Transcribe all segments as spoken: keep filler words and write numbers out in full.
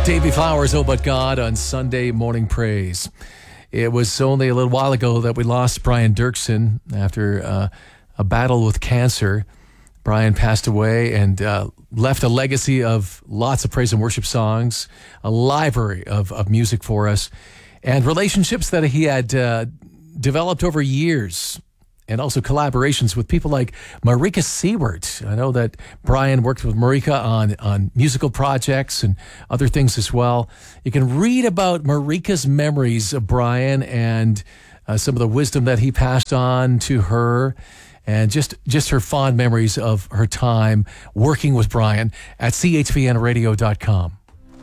Davy Flowers, Oh But God on Sunday Morning Praise. It was only a little while ago that we lost Brian Dirksen after uh, a battle with cancer. Brian passed away and uh, left a legacy of lots of praise and worship songs, a library of, of music for us, and relationships that he had uh, developed over years, and also collaborations with people like Marika Seward. I know that Brian worked with Marika on, on musical projects and other things as well. You can read about Marika's memories of Brian and uh, some of the wisdom that he passed on to her, and just, just her fond memories of her time working with Brian at C H V N radio dot com.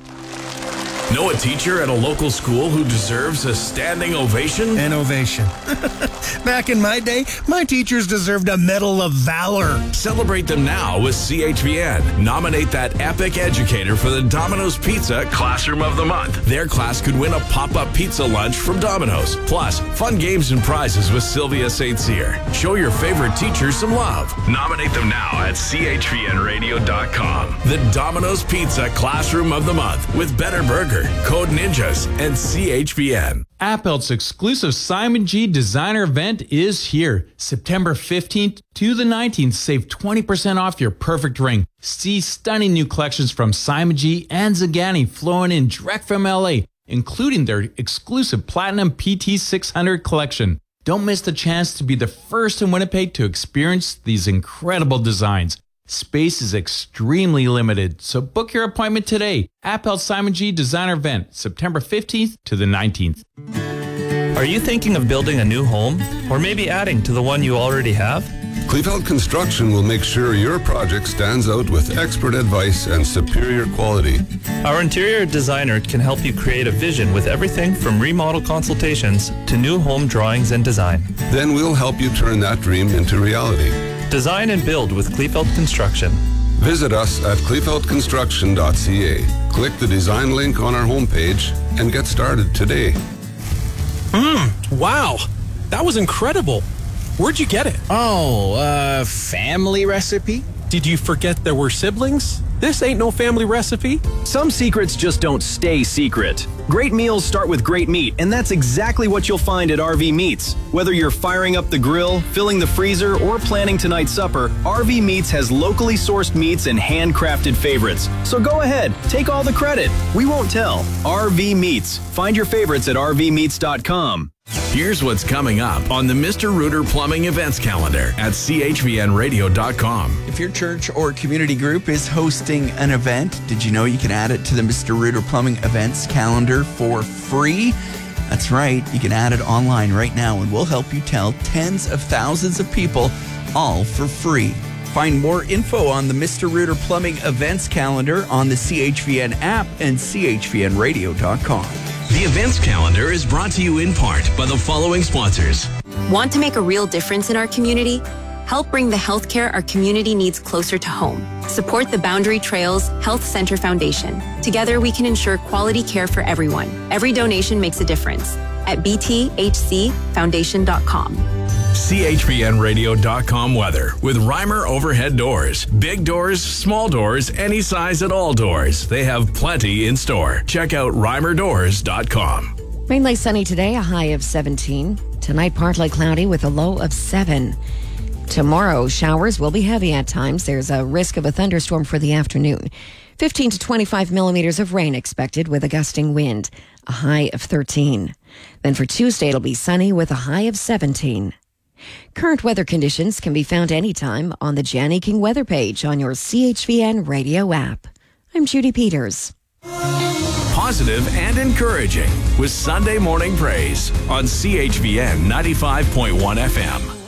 Know a teacher at a local school who deserves a standing ovation? An ovation. Back in my day, my teachers deserved a Medal of Valor. Celebrate them now with C H V N. Nominate that epic educator for the Domino's Pizza Classroom of the Month. Their class could win a pop-up pizza lunch from Domino's. Plus, fun games and prizes with Sylvia Saint Cyr. Show your favorite teacher some love. Nominate them now at C H V N radio dot com. The Domino's Pizza Classroom of the Month with Better Burger, Code Ninjas, and C H V N. Appelt's exclusive Simon G designer event is here. September fifteenth to the nineteenth. Save twenty percent off your perfect ring. See stunning new collections from Simon G and Zagani flowing in direct from L A, including their exclusive Platinum P T six hundred collection. Don't miss the chance to be the first in Winnipeg to experience these incredible designs. Space is extremely limited, so book your appointment today. Appelt Simon G Designer Event, September fifteenth to the nineteenth. Are you thinking of building a new home, or maybe adding to the one you already have? Kleefeld Construction will make sure your project stands out with expert advice and superior quality. Our interior designer can help you create a vision with everything from remodel consultations to new home drawings and design. Then we'll help you turn that dream into reality. Design and build with Kleefeld Construction. Visit us at kleefeld construction dot c a. Click the design link on our homepage and get started today. Mmm, wow. That was incredible. Where'd you get it? Oh, uh, family recipe? Did you forget there were siblings? This ain't no family recipe. Some secrets just don't stay secret. Great meals start with great meat, and that's exactly what you'll find at R V Meats. Whether you're firing up the grill, filling the freezer, or planning tonight's supper, R V Meats has locally sourced meats and handcrafted favorites. So go ahead, take all the credit. We won't tell. R V Meats. Find your favorites at r v meats dot com. Here's what's coming up on the Mister Rooter Plumbing Events Calendar at C H V N radio dot com. If your church or community group is hosting an event, did you know you can add it to the Mister Rooter Plumbing Events Calendar for free? That's right. You can add it online right now, and we'll help you tell tens of thousands of people, all for free. Find more info on the Mister Rooter Plumbing Events Calendar on the C H V N app and c h v n radio dot com. The events calendar is brought to you in part by the following sponsors. Want to make a real difference in our community? Help bring the healthcare our community needs closer to home. Support the Boundary Trails Health Center Foundation. Together, we can ensure quality care for everyone. Every donation makes a difference. At b t h c foundation dot com. C H V N radio dot com weather with Reimer Overhead Doors. Big doors, small doors, any size at all doors. They have plenty in store. Check out reimer doors dot com. Mainly sunny today, a high of seventeen. Tonight, partly cloudy with a low of seven. Tomorrow, showers will be heavy at times. There's a risk of a thunderstorm for the afternoon. fifteen to twenty-five millimeters of rain expected with a gusting wind, a high of thirteen. Then for Tuesday, it'll be sunny with a high of seventeen. Current weather conditions can be found anytime on the Janny King weather page on your C H V N radio app. I'm Judy Peters. Positive and encouraging with Sunday Morning Praise on C H V N ninety-five point one F M.